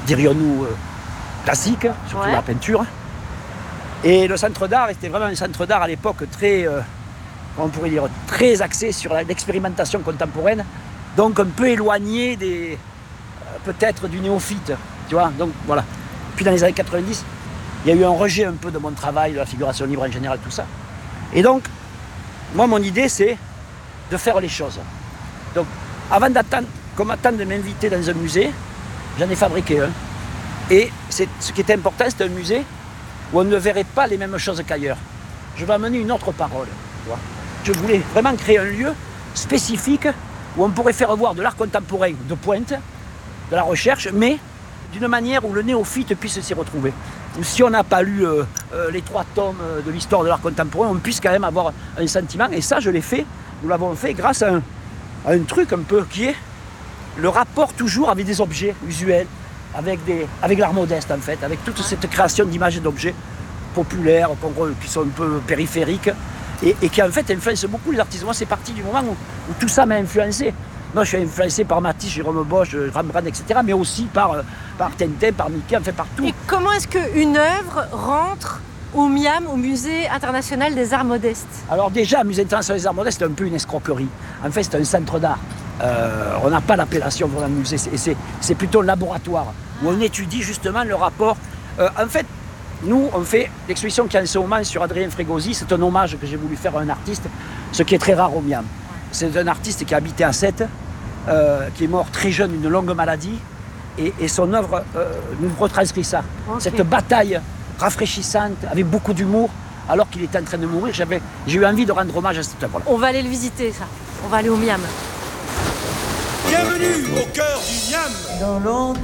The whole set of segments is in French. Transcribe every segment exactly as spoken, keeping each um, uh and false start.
dirions-nous, euh, classique, surtout Ouais. la peinture. Et le centre d'art était vraiment un centre d'art à l'époque très, euh, on pourrait dire, très axé sur la- l'expérimentation contemporaine, donc un peu éloigné des, euh, peut-être du néophyte, tu vois. Donc voilà. Puis dans les années quatre-vingt-dix, il y a eu un rejet un peu de mon travail, de la figuration libre en général, tout ça. Et donc, moi, mon idée, c'est de faire les choses. Donc, avant d'attendre, qu'on m'attende de m'inviter dans un musée, j'en ai fabriqué un. Et c'est, ce qui était important, c'était un musée où on ne verrait pas les mêmes choses qu'ailleurs. Je vais amener une autre parole. Tu vois. Je voulais vraiment créer un lieu spécifique où on pourrait faire voir de l'art contemporain de pointe, de la recherche, mais d'une manière où le néophyte puisse s'y retrouver. Ou si on n'a pas lu euh, euh, les trois tomes euh, de l'histoire de l'art contemporain, on puisse quand même avoir un sentiment. Et ça, je l'ai fait, nous l'avons fait grâce à un, à un truc un peu qui est le rapport toujours avec des objets usuels, avec, des, avec l'art modeste en fait, avec toute cette création d'images et d'objets populaires qui sont un peu périphériques et, et qui en fait influencent beaucoup les artistes. Moi, c'est parti du moment où, où tout ça m'a influencé. Moi, je suis influencé par Matisse, Jérôme Bosch, Rembrandt, et cetera, mais aussi par, par Tintin, par Mickey, enfin partout. Et comment est-ce qu'une œuvre rentre au MIAM, au Musée International des Arts Modestes? Alors déjà, le Musée International des Arts Modestes, c'est un peu une escroquerie. En fait, c'est un centre d'art. Euh, on n'a pas l'appellation vraiment musée, c'est, c'est, c'est plutôt un laboratoire où on étudie justement le rapport. Euh, en fait, nous, on fait l'exposition qui est en ce moment sur Adrien Frégosi, c'est un hommage que j'ai voulu faire à un artiste, ce qui est très rare au MIAM. C'est un artiste qui habitait à Sète, euh, qui est mort très jeune d'une longue maladie, et, et son œuvre euh, nous retranscrit ça. Okay. Cette bataille rafraîchissante, avec beaucoup d'humour, alors qu'il était en train de mourir, j'avais, j'ai eu envie de rendre hommage à cette œuvre. On va aller le visiter, ça. On va aller au MIAM. Bienvenue au cœur du MIAM. Dans l'antre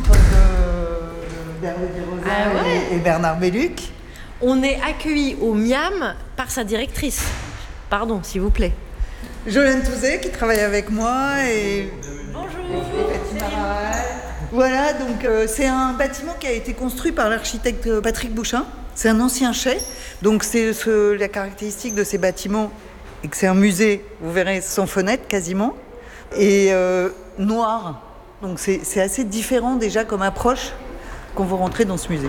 de Bernard Desrosiers Ah ouais. et Bernard Belluc. On est accueillis au MIAM par sa directrice. Pardon, s'il vous plaît. Jolène Touzé qui travaille avec moi et... Bonjour. et Fatima Rahal. Voilà, donc euh, c'est un bâtiment qui a été construit par l'architecte Patrick Bouchin. C'est un ancien chai. Donc c'est ce, la caractéristique de ces bâtiments, et que c'est un musée, vous verrez, sans fenêtre quasiment, et euh, noir. Donc c'est, c'est assez différent déjà comme approche quand vous rentrez dans ce musée.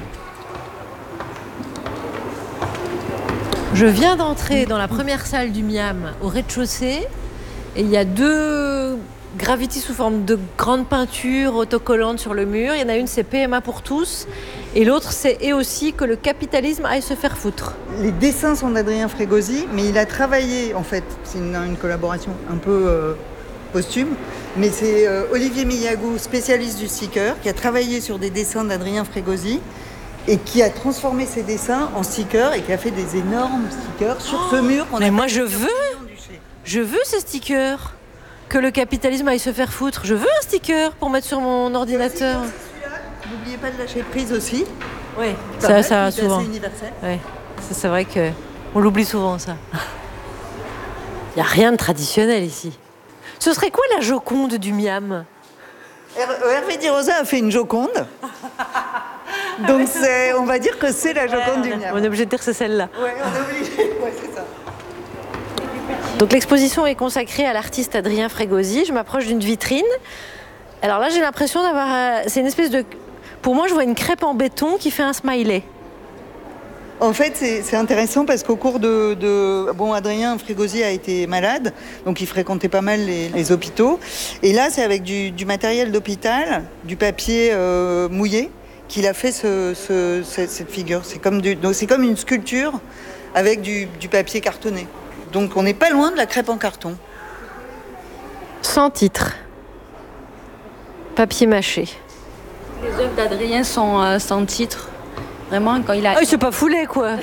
Je viens d'entrer dans la première salle du MIAM au rez-de-chaussée et il y a deux graffitis sous forme de grandes peintures autocollantes sur le mur. Il y en a une, c'est P M A pour tous et l'autre, c'est et aussi que le capitalisme aille se faire foutre. Les dessins sont d'Adrien Frégosi, mais il a travaillé, en fait, c'est une, une collaboration un peu euh, posthume, mais c'est euh, Olivier Miyagou, spécialiste du sticker, qui a travaillé sur des dessins d'Adrien Frégosi et qui a transformé ses dessins en stickers et qui a fait des énormes stickers sur ce mur. Mais moi, je veux, je veux ces stickers. Que le capitalisme aille se faire foutre. Je veux un sticker pour mettre sur mon ordinateur. N'oubliez pas de lâcher prise aussi. Oui, Pas ça, mal, ça, c'est souvent. assez universel. Ouais. Ça, c'est vrai que on l'oublie souvent, ça. Il n'y a rien de traditionnel ici. Ce serait quoi la Joconde du MIAM? Her- Hervé Di Rosa a fait une Joconde. Donc c'est, on va dire que c'est la Joconde du Miam. On est obligé de dire que c'est celle-là. Ouais, on est obligé. Ouais, c'est ça. Donc l'exposition est consacrée à l'artiste Adrien Frégosi. Je m'approche d'une vitrine. Alors là, j'ai l'impression d'avoir... euh, C'est une espèce de... Pour moi, je vois une crêpe en béton qui fait un smiley. En fait, c'est, c'est intéressant parce qu'au cours de, de... Bon, Adrien Frégosi a été malade, donc il fréquentait pas mal les, les hôpitaux. Et là, c'est avec du, du matériel d'hôpital, du papier euh, mouillé, qu'il a fait ce, ce, cette, cette figure. C'est comme, du, donc, c'est comme une sculpture avec du, du papier cartonné. Donc on n'est pas loin de la crêpe en carton. Sans titre. Papier mâché. Les œuvres d'Adrien sont euh, sans titre. Vraiment, quand il a... Ah, il s'est pas foulé, quoi.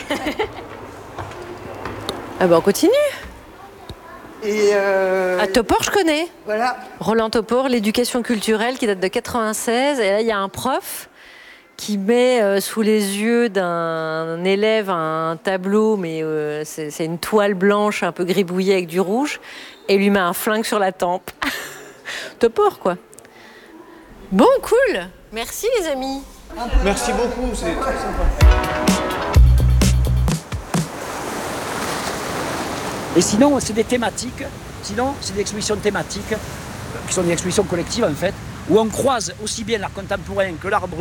Ah ben, on continue. Et euh, À Topor, je connais. voilà. Roland Topor, l'éducation culturelle, qui date de quatre-vingt-seize. Et là, il y a un prof qui met euh, sous les yeux d'un élève un tableau, mais euh, c'est, c'est une toile blanche un peu gribouillée avec du rouge, et lui met un flingue sur la tempe. Topor, quoi. Bon, cool. Merci, les amis. Merci beaucoup, c'est très sympa. Et sinon, c'est des thématiques. Sinon, c'est des expositions thématiques, qui sont des expositions collectives en fait, où on croise aussi bien l'art contemporain que l'art brut.